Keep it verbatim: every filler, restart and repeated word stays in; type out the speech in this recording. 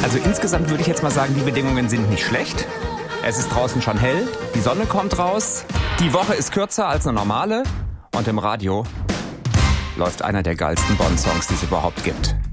Also insgesamt würde ich jetzt mal sagen, die Bedingungen sind nicht schlecht. Es ist draußen schon hell, die Sonne kommt raus, die Woche ist kürzer als eine normale und im Radio läuft einer der geilsten Bond-Songs, die es überhaupt gibt.